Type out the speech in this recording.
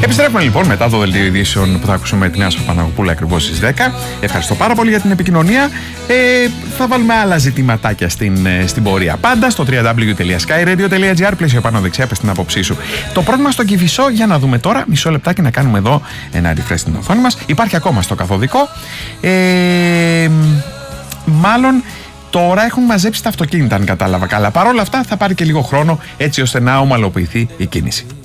Επιστρέφουμε λοιπόν μετά το δελτίο ειδήσεων που θα ακούσουμε την Άσο Παναγοπούλα ακριβώς στις 10. Ευχαριστώ πάρα πολύ για την επικοινωνία. Θα βάλουμε άλλα ζητηματάκια στην πορεία. Πάντα στο www.skyradio.gr, πλαίσιο πάνω δεξιά, πες την άποψή σου. Το πρόβλημα στο Κηφισό, για να δούμε τώρα, μισό λεπτάκι να κάνουμε εδώ ένα refresh στην οθόνη μας. Υπάρχει ακόμα στο καθοδικό. Μάλλον τώρα έχουν μαζέψει τα αυτοκίνητα, αν κατάλαβα καλά. Παρ' όλα αυτά θα πάρει και λίγο χρόνο έτσι ώστε να ομαλοποιηθεί η κίνηση.